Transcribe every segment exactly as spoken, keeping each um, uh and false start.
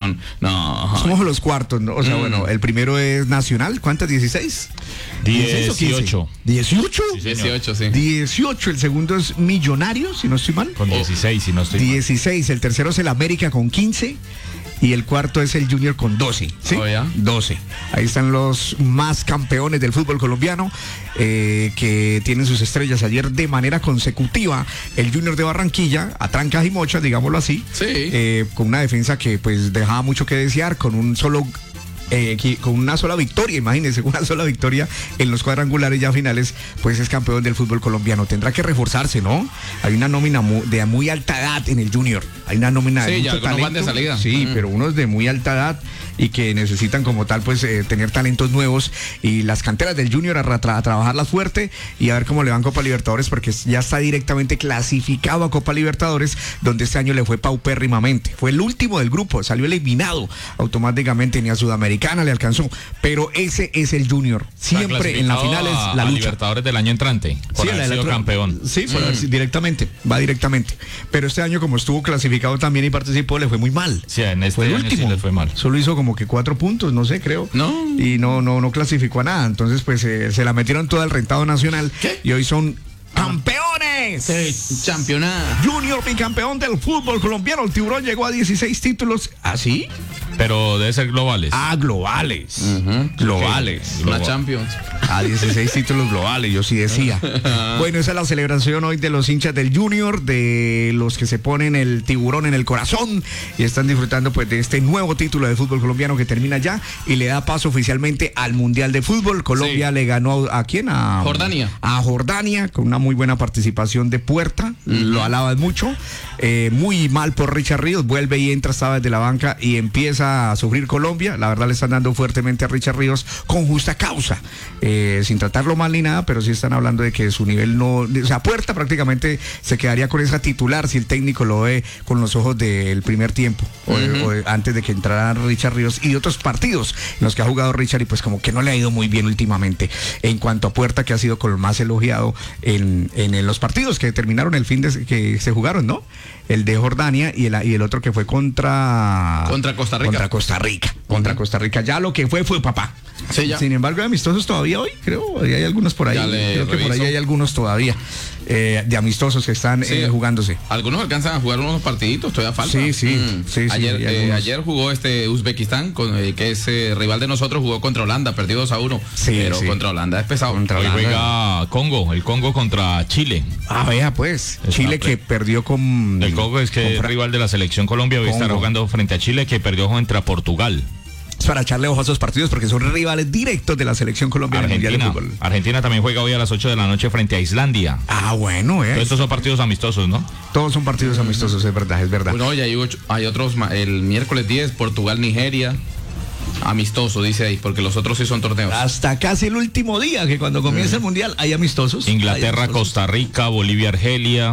son, no. Somos los cuartos, ¿no? O sea, mm. bueno, el primero es Nacional, ¿cuántas? ¿dieciséis? dieciocho. ¿dieciocho? Sí, dieciocho, sí. dieciocho, el segundo es Millonarios, si no estoy mal. Con dieciséis, si no estoy mal. dieciséis, el tercero es el América con quince. Y el cuarto es el Junior con doce, ¿sí? Oh, ¿ya? doce. Ahí están los más campeones del fútbol colombiano, eh, que tienen sus estrellas ayer de manera consecutiva. El Junior de Barranquilla, a trancas y mochas, digámoslo así. Sí. Eh, con una defensa que pues dejaba mucho que desear, con un solo... Eh, con una sola victoria, imagínense, una sola victoria en los cuadrangulares ya finales, pues es campeón del fútbol colombiano. Tendrá que reforzarse, ¿no? Hay una nómina muy, de muy alta edad en el Junior. Hay una nómina de sí, mucho ya talento. van de salida. Sí, mm. pero unos de muy alta edad y que necesitan como tal pues eh, tener talentos nuevos, y las canteras del Junior a, tra a trabajarlas fuerte y a ver cómo le van Copa Libertadores, porque ya está directamente clasificado a Copa Libertadores, donde este año le fue paupérrimamente. Fue el último del grupo, salió eliminado automáticamente, ni a Sudamericana le alcanzó, pero ese es el Junior. Siempre en las finales a, la a lucha. Libertadores del año entrante, por sí, haber sido otro, campeón. Sí, por mm. directamente, va directamente. Pero este año, como estuvo clasificado también y participó, le fue muy mal. Sí, en este fue el año último. Sí le fue mal. Solo hizo como que cuatro puntos, no sé, creo. No. Y no, no, no clasificó a nada. Entonces, pues eh, se la metieron toda al rentado nacional. ¿Qué? Y hoy son campeones. Sí, campeonato. Junior bicampeón del fútbol colombiano. El Tiburón llegó a dieciséis títulos. ¿Ah, sí? Pero debe ser globales. Ah, globales. Uh-huh. Globales. Okay. Una Champions. A dieciséis títulos globales, yo sí decía. Bueno, esa es la celebración hoy de los hinchas del Junior, de los que se ponen el tiburón en el corazón y están disfrutando pues de este nuevo título de fútbol colombiano que termina ya y le da paso oficialmente al Mundial de Fútbol. Colombia sí. le ganó a, ¿a quién? A Jordania. A Jordania, con una muy buena participación de Puerta. Uh-huh. Lo alaban mucho. Eh, muy mal por Richard Ríos, vuelve y entra, estaba desde la banca y empieza a sufrir Colombia. La verdad le están dando fuertemente a Richard Ríos con justa causa, eh, sin tratarlo mal ni nada, pero sí están hablando de que su nivel no, o sea, Puerta prácticamente se quedaría con esa titular si el técnico lo ve con los ojos del primer tiempo, uh-huh. o, o antes de que entrara Richard Ríos, y de otros partidos en los que ha jugado Richard y pues como que no le ha ido muy bien últimamente. En cuanto a Puerta, que ha sido con lo más elogiado en, en, en los partidos que terminaron el fin de que se jugaron, ¿no? El de Jordania y el, y el otro que fue contra... Contra Costa Rica. Contra Costa Rica. Contra uh-huh. Costa Rica. Ya lo que fue, fue papá. Sí, ya. Sin embargo, hay amistosos todavía hoy, creo. Hay algunos por ahí. Creo que por ahí hay algunos todavía. Eh, de amistosos que están sí, eh, jugándose. Algunos alcanzan a jugar unos partiditos, todavía falta. Sí, sí. Mm. sí, ayer, sí eh, ayer jugó este Uzbekistán, con, eh, que es eh, rival de nosotros, jugó contra Holanda, perdió dos a uno. Sí, pero sí. contra Holanda es pesado. Contra Hoy Holanda. juega Congo, el Congo contra Chile. Ah, vea pues. Está Chile que perdió con... El Congo es que es rival de la selección Colombia, hoy está jugando frente a Chile, que perdió contra Portugal. Para echarle ojo a esos partidos porque son rivales directos de la selección colombiana. Argentina, de fútbol. Argentina también juega hoy a las ocho de la noche frente a Islandia. Ah, bueno, eh. Estos son partidos amistosos, ¿no? Todos son partidos amistosos, es verdad, es verdad. Bueno, y hay, ocho, hay otros, el miércoles diez, Portugal-Nigeria. Amistoso, dice ahí, porque los otros sí son torneos. Hasta casi el último día, que cuando comienza mm. el Mundial hay amistosos. Inglaterra, hay amistosos. Costa Rica, Bolivia, Argelia.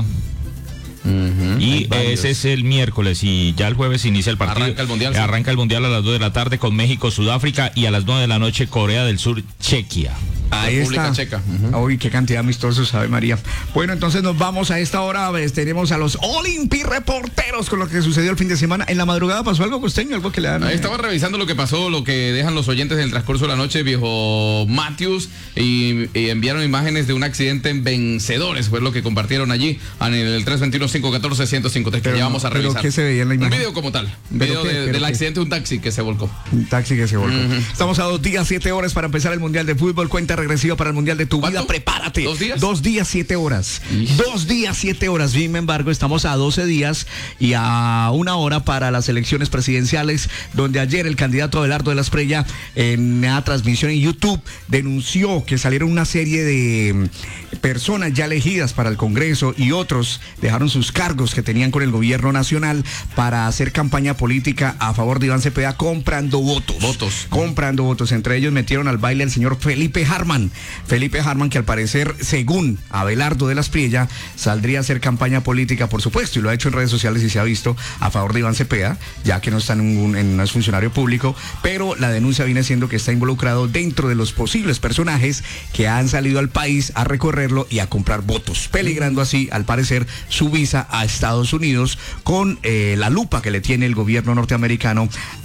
Uh-huh. Y ese es el miércoles y ya el jueves inicia el partido. Arranca el mundial. Sí. Arranca el mundial a las dos de la tarde con México, Sudáfrica, y a las nueve de la noche Corea del Sur, Chequia. Ahí República está. Checa. Uh-huh. Uy, qué cantidad de amistosos, sabe María. Bueno, entonces nos vamos a esta hora. Ves, tenemos a los Olympi reporteros con lo que sucedió el fin de semana. En la madrugada pasó algo, costeño, algo que le dan. Ahí estaba revisando lo que pasó, lo que dejan los oyentes en el transcurso de la noche, viejo Matthews, y, y enviaron imágenes de un accidente en Vencedores, fue lo que compartieron allí en el tres dos uno, cinco uno cuatro, uno cero cinco tres, que ya vamos a revisar. ¿Pero qué se veía en la imagen? Un video como tal, un video qué, de, del qué? accidente de un taxi que se volcó. Un taxi que se volcó. Uh-huh. Estamos a dos días, siete horas para empezar el Mundial de Fútbol. Cuenta regresiva para el Mundial de tu ¿Cuánto? vida. Prepárate. ¿Dos días? Dos días, siete horas. Ish. Dos días, siete horas. Sin embargo, estamos a doce días y a una hora para las elecciones presidenciales, donde ayer el candidato Abelardo de la Espriella, en una transmisión en YouTube, denunció que salieron una serie de personas ya elegidas para el Congreso y otros dejaron sus cargos que tenían con el gobierno nacional para hacer campaña política a favor de Iván Cepeda, comprando votos. Votos. Comprando votos. Entre ellos metieron al baile al señor Felipe Harman. Felipe Harman, que al parecer, según Abelardo de la Espriella, saldría a hacer campaña política, por supuesto, y lo ha hecho en redes sociales y se ha visto a favor de Iván Cepeda, ya que no está en un, en, no es funcionario público, pero la denuncia viene siendo que está involucrado dentro de los posibles personajes que han salido al país a recorrerlo y a comprar votos, peligrando así, al parecer, su visa a Estados Unidos con eh, la lupa que le tiene el gobierno norteamericano